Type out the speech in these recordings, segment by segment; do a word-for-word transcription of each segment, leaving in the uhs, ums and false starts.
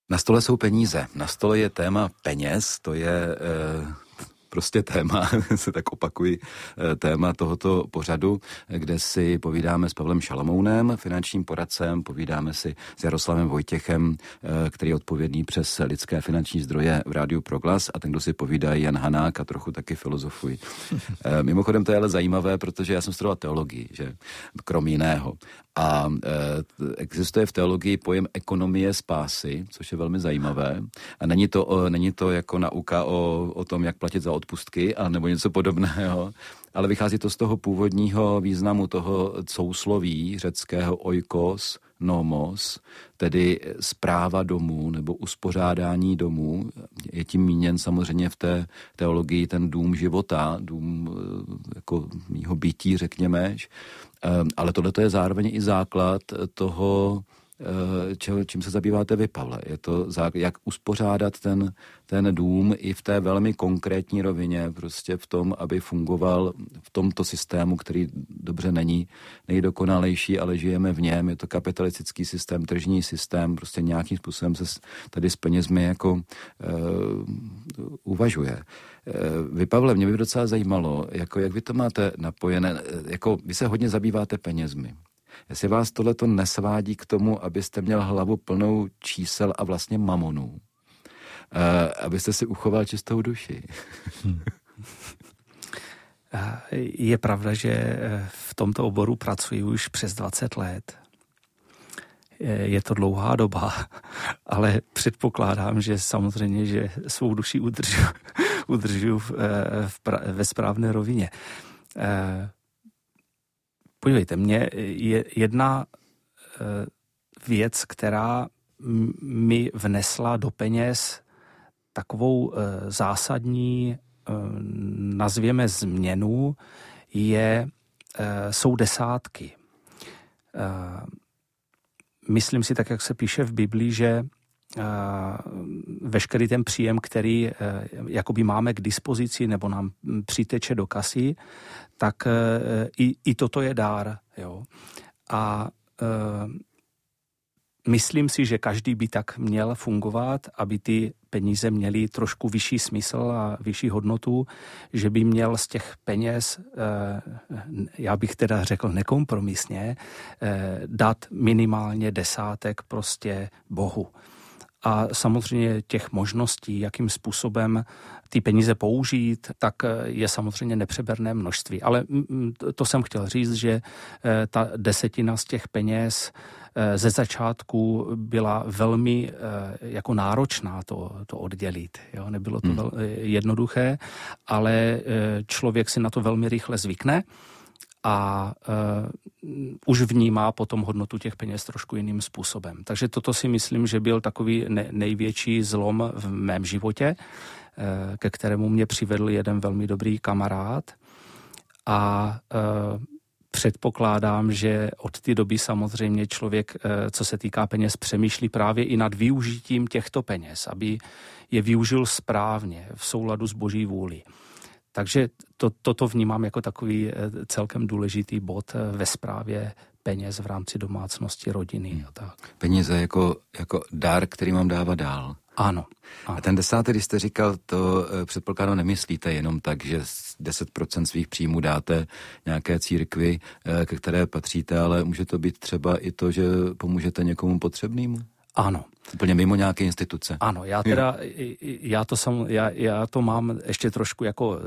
Na stole jsou peníze. Na stole je téma peněz, to je e, prostě téma, se tak opakuji, e, téma tohoto pořadu, kde si povídáme s Pavlem Šalamounem, finančním poradcem, povídáme si s Jaroslavem Vojtěchem, e, který je odpovědný přes lidské finanční zdroje v Rádiu Proglas, a ten, kdo si povídá, Jan Hanák, a trochu taky filozofuji. E, mimochodem to je ale zajímavé, protože já jsem studoval teologii, že krom jiného. A e, existuje v teologii pojem ekonomie spásy, což je velmi zajímavé. A není to, o, není to jako nauka o, o tom, jak platit za odpustky, a nebo něco podobného, ale vychází to z toho původního významu toho sousloví řeckého oikos, nomos, tedy správa domů nebo uspořádání domů. Je tím míněn samozřejmě v té teologii ten dům života, dům jako mýho bytí, řekněme. Ale tohle je zároveň i základ toho, čím se zabýváte vy, Pavle. Je to, jak uspořádat ten, ten dům i v té velmi konkrétní rovině, prostě v tom, aby fungoval v tomto systému, který dobře není nejdokonalejší, ale žijeme v něm. Je to kapitalistický systém, tržní systém, prostě nějakým způsobem se tady s penězmi jako uh, uvažuje. Uh, vy, Pavle, mě by docela zajímalo, jako jak vy to máte napojené, jako vy se hodně zabýváte penězmi. Jestli vás tohleto nesvádí k tomu, abyste měl hlavu plnou čísel a vlastně mamonů, uh, abyste si uchoval čistou duši. Hmm. Je pravda, že v tomto oboru pracuji už přes dvacet let. Je to dlouhá doba, ale předpokládám, že samozřejmě, že svou duši udržu, udržu v, v, ve správné rovině. Podívejte, mě je jedna věc, která mi vnesla do peněz takovou zásadní, nazvěme změnu, je, jsou desátky. Myslím si, tak jak se píše v Biblii, že veškerý ten příjem, který jakoby máme k dispozici nebo nám přiteče do kasy, tak i, i toto je dár. Jo. A e, myslím si, že každý by tak měl fungovat, aby ty peníze měly trošku vyšší smysl a vyšší hodnotu, že by měl z těch peněz, e, já bych teda řekl nekompromisně, e, dát minimálně desátek prostě Bohu. A samozřejmě těch možností, jakým způsobem ty peníze použít, tak je samozřejmě nepřeberné množství. Ale to jsem chtěl říct, že ta desetina z těch peněz ze začátku byla velmi jako náročná to, to oddělit. Jo? Nebylo to hmm. vel, jednoduché, ale člověk si na to velmi rychle zvykne a uh, už vnímá potom hodnotu těch peněz trošku jiným způsobem. Takže toto si myslím, že byl takový ne- největší zlom v mém životě, uh, ke kterému mě přivedl jeden velmi dobrý kamarád. A uh, předpokládám, že od té doby samozřejmě člověk, uh, co se týká peněz, přemýšlí právě i nad využitím těchto peněz, aby je využil správně, v souladu s Boží vůli. Takže to, toto vnímám jako takový celkem důležitý bod ve správě peněz v rámci domácnosti, rodiny hmm. a tak. Peníze jako, jako dar, který mám dávat dál. Ano, ano. A ten desátý, když jste říkal, to předpokládám nemyslíte jenom tak, že deset procent svých příjmů dáte nějaké církvi, ke které patříte, ale může to být třeba i to, že pomůžete někomu potřebnému? Ano. Úplně mimo nějaké instituce. Ano, já teda, já to, sam, já, já to mám ještě trošku jako,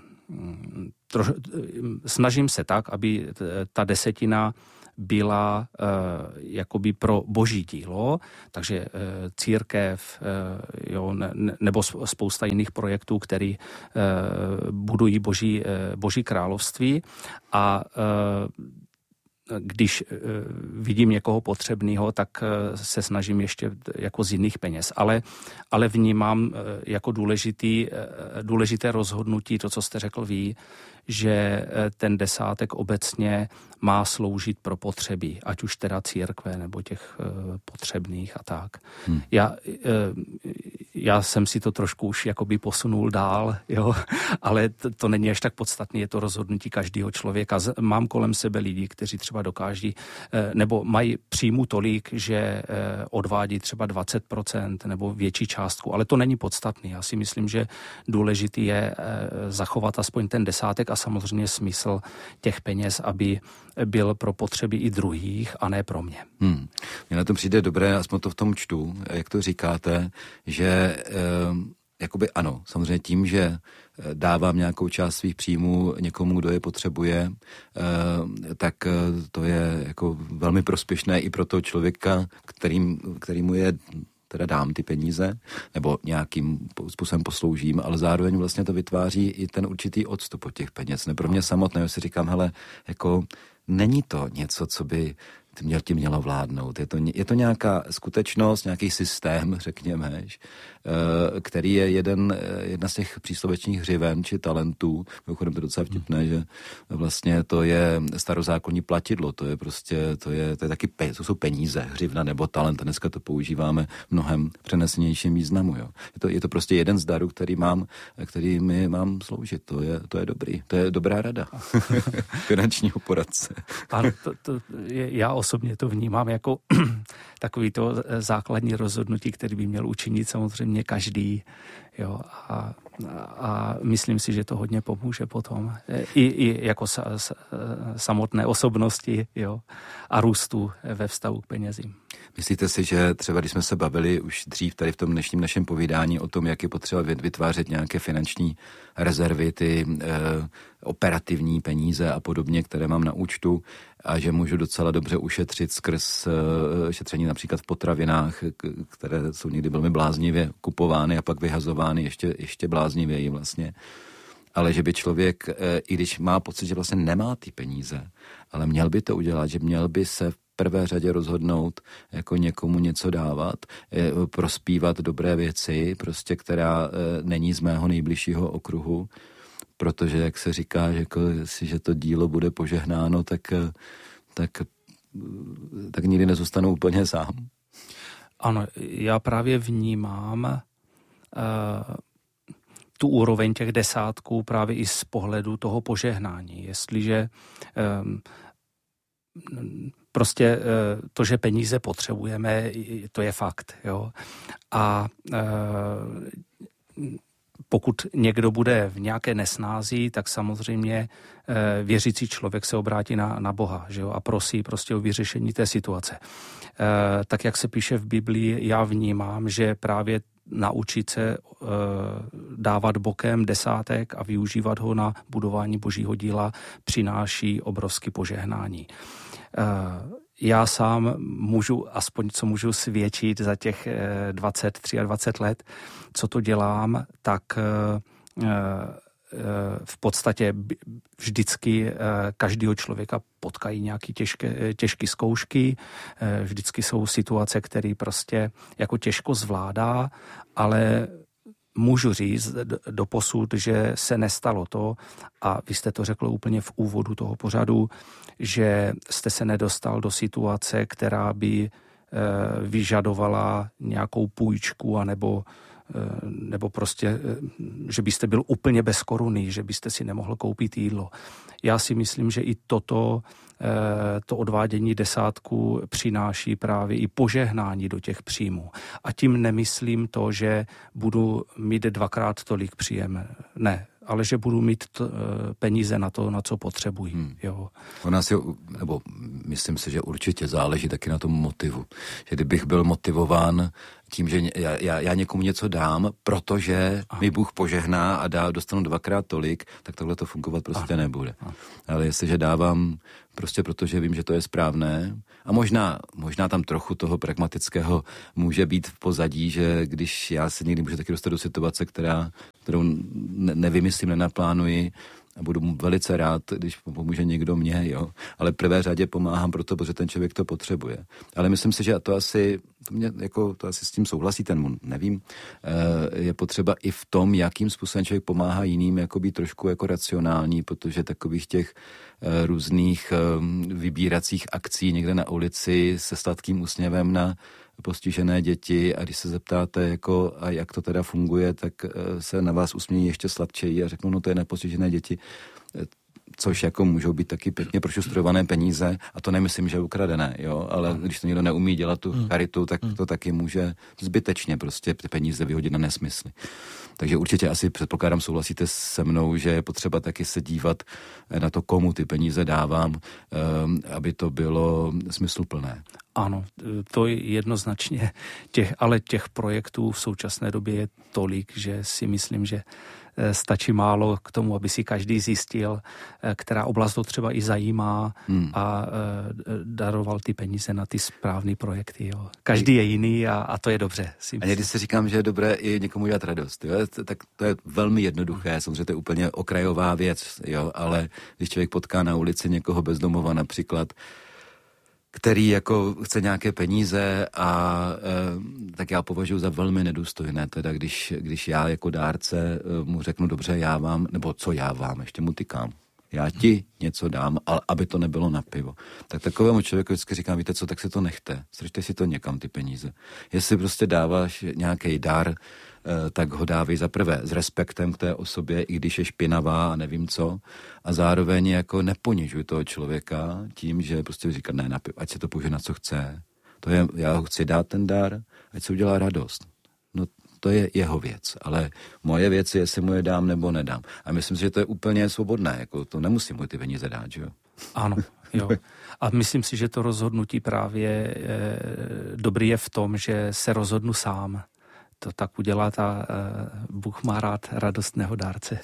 troš, snažím se tak, aby ta desetina byla uh, jakoby pro boží dílo, takže uh, církev uh, jo, ne, nebo spousta jiných projektů, které uh, budují boží, uh, boží království a uh, když vidím někoho potřebného, tak se snažím ještě jako z jiných peněz. Ale, ale vnímám jako důležitý, důležité rozhodnutí, to, co jste řekl vy, že ten desátek obecně má sloužit pro potřeby, ať už teda církve nebo těch potřebných a tak. Hmm. Já, já jsem si to trošku už jakoby posunul dál, jo, ale to, to není až tak podstatné, je to rozhodnutí každého člověka. Mám kolem sebe lidi, kteří třeba dokáží, nebo mají příjmu tolik, že odvádí třeba dvacet procent nebo větší částku, ale to není podstatné. Já si myslím, že důležitý je zachovat aspoň ten desátek a samozřejmě smysl těch peněz, aby byl pro potřeby i druhých a ne pro mě. Hmm. Mně na tom přijde dobré, aspoň to v tom čtu, jak to říkáte, že eh, jakoby ano, samozřejmě tím, že dávám nějakou část svých příjmů někomu, kdo je potřebuje, eh, tak to je jako velmi prospěšné i pro toho člověka, kterým, kterýmu je teda dám ty peníze, nebo nějakým způsobem posloužím, ale zároveň vlastně to vytváří i ten určitý odstup od těch peněz. Ne pro mě samotného si říkám, hele, jako není to něco, co by měl tím mělo vládnout. Je to, je to nějaká skutečnost, nějaký systém, řekněme, který je jeden, jedna z těch příslovečních hřiven či talentů. Mimochodem to je docela vtipné, že vlastně to je starozákonní platidlo, to je prostě, to je, to je taky, to jsou peníze, hřivna nebo talent. A dneska to používáme v mnohem přenesenějším významu. Jo. Je, to, je to prostě jeden z darů, který mám, který mi mám sloužit. To je, to je dobrý, to je dobrá rada finančního poradce. Ano, to, to je, já osobně to vnímám jako takový to základní rozhodnutí, který by měl učinit samozřejmě každý. Jo, a, a myslím si, že to hodně pomůže potom. I, i jako sa, sa, samotné osobnosti, jo, a růstu ve vztahu k penězím. Myslíte si, že třeba když jsme se bavili už dřív tady v tom dnešním našem povídání o tom, jak je potřeba vytvářet nějaké finanční rezervy, ty e, operativní peníze a podobně, které mám na účtu, a že můžu docela dobře ušetřit skrz e, šetření například v potravinách, které jsou někdy velmi bláznivě kupovány a pak vyhazovány ještě, ještě bláznivěji vlastně. Ale že by člověk, e, i když má pocit, že vlastně nemá ty peníze, ale měl by to udělat, že měl by se v prvé řadě rozhodnout jako někomu něco dát, prospívat dobré věci, prostě která e, není z mého nejbližšího okruhu, protože, jak se říká, že, jako, že to dílo bude požehnáno, tak, tak, tak nikdy nezůstanu úplně sám. Ano, já právě vnímám uh, tu úroveň těch desátků právě i z pohledu toho požehnání. Jestliže um, prostě to, že peníze potřebujeme, to je fakt. Jo? A pokud někdo bude v nějaké nesnázi, tak samozřejmě věřící člověk se obrátí na, na Boha, že jo? A prosí prostě o vyřešení té situace. Tak, jak se píše v Biblii, já vnímám, že právě naučit se e, dávat bokem desátek a využívat ho na budování božího díla přináší obrovské požehnání. E, já sám můžu, aspoň co můžu svědčit za těch e, dvacet, dvacet tři let, co to dělám, tak e, v podstatě vždycky každého člověka potkají nějaké těžké, těžké zkoušky, vždycky jsou situace, které prostě jako těžko zvládá, ale můžu říct doposud, že se nestalo to, a vy jste to řekl úplně v úvodu toho pořadu, že jste se nedostal do situace, která by vyžadovala nějakou půjčku anebo nebo prostě, že byste byl úplně bez koruny, že byste si nemohl koupit jídlo. Já si myslím, že i toto, to odvádění desátku přináší právě i požehnání do těch příjmů. A tím nemyslím to, že budu mít dvakrát tolik příjem. Ne, ale že budu mít t, peníze na to, na co potřebuji. Hmm. Jo. O nás je, nebo myslím si, že určitě záleží taky na tom motivu. Že kdybych byl motivován tím, že já, já, já někomu něco dám, protože Aha. mi Bůh požehná a dá, dostanu dvakrát tolik, tak tohle to fungovat prostě Aha. nebude. Aha. Ale jestliže dávám prostě protože vím, že to je správné, a možná, možná tam trochu toho pragmatického může být v pozadí, že když já se někdy můžu taky dostat do situace, která, kterou ne, nevymyslím, nenaplánuji, a budu velice rád, když pomůže někdo mě, jo. Ale v prvé řadě pomáhám proto, protože ten člověk to potřebuje. Ale myslím si, že to asi, to, mě, jako, to asi s tím souhlasí, ten nevím, je potřeba i v tom, jakým způsobem člověk pomáhá jiným, jako být trošku jako racionální, protože takových těch různých vybíracích akcí někde na ulici se sladkým úsměvem na postižené děti a když se zeptáte, jako, a jak to teda funguje, tak se na vás usmějí ještě sladčeji a řeknou, no to je nepostižené děti, což jako můžou být taky pěkně prošustrované peníze a to nemyslím, že je ukradené, jo, ale když to někdo neumí dělat tu charitu, tak to taky může zbytečně prostě ty peníze vyhodit na nesmysly. Takže určitě asi předpokládám, souhlasíte se mnou, že je potřeba taky se dívat na to, komu ty peníze dávám, aby to bylo smysluplné. Ano, to je jednoznačně, těch, ale těch projektů v současné době je tolik, že si myslím, že stačí málo k tomu, aby si každý zjistil, která oblast to třeba i zajímá hmm. a daroval ty peníze na ty správné projekty. Jo. Každý je jiný a, a to je dobře. A někdy si říkám, že je dobré i někomu dělat radost. Jo? Tak to je velmi jednoduché, samozřejmě to je úplně okrajová věc, jo? Ale když člověk potká na ulici někoho bezdomova například, který jako chce nějaké peníze a e, tak já považuji za velmi nedůstojné, teda když, když já jako dárce e, mu řeknu, dobře, já vám, nebo co já vám, ještě mu tykám. Já ti něco dám, ale aby to nebylo na pivo. Tak takovému člověku vždycky říkám, víte co, tak si to nechte. Stržte si to někam, ty peníze. Jestli prostě dáváš nějaký dar, tak ho dávej za prvé s respektem k té osobě, i když je špinavá a nevím co. A zároveň jako neponižuj toho člověka tím, že prostě říká, ne, na pivo, ať se to použije na co chce. To je, já ho chci dát ten dar, ať se udělá radost. No to je jeho věc, ale moje věc je, jestli mu je dám nebo nedám. A myslím si, že to je úplně svobodné, jako to nemusím mu ty peníze dát, že jo? Ano, jo. A myslím si, že to rozhodnutí právě e, dobrý je v tom, že se rozhodnu sám. To tak udělat a uh, Bůh má rád radostného dárce.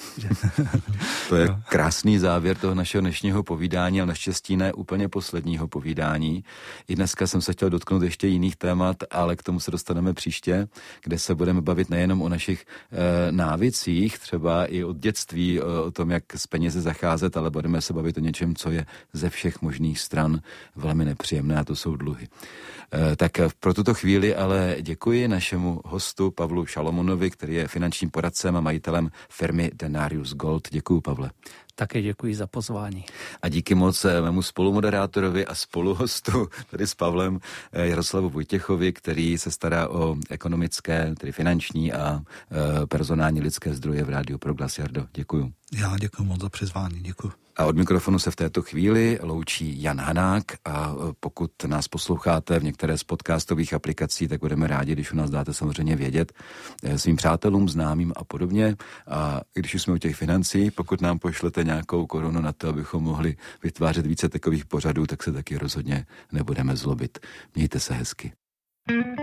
To je krásný závěr toho našeho dnešního povídání, ale naštěstí ne úplně posledního povídání. I dneska jsem se chtěl dotknout ještě jiných témat, ale k tomu se dostaneme příště, kde se budeme bavit nejenom o našich uh, návicích, třeba i od dětství, o, o tom, jak s penězi zacházet, ale budeme se bavit o něčem, co je ze všech možných stran velmi nepříjemné, a to jsou dluhy. Uh, tak pro tuto chvíli ale děkuji našemu hostu Pavlu Šalomonovi, který je finančním poradcem a majitelem firmy Denarius Gold. Děkuji, Pavle. Také děkuji za pozvání. A díky moc mému spolumoderátorovi a spoluhostu, tedy s Pavlem, Jaroslavu Vojtěchovi, který se stará o ekonomické, tedy finanční a e, personální lidské zdroje v Rádiu Proglas. Jardo, děkuji. Já děkuji moc za přizvání, děkuji. A od mikrofonu se v této chvíli loučí Jan Hanák a pokud nás posloucháte v některé z podcastových aplikací, tak budeme rádi, když u nás dáte samozřejmě vědět svým přátelům, známým a podobně. A když už jsme u těch financí, pokud nám pošlete nějakou korunu na to, abychom mohli vytvářet více takových pořadů, tak se taky rozhodně nebudeme zlobit. Mějte se hezky.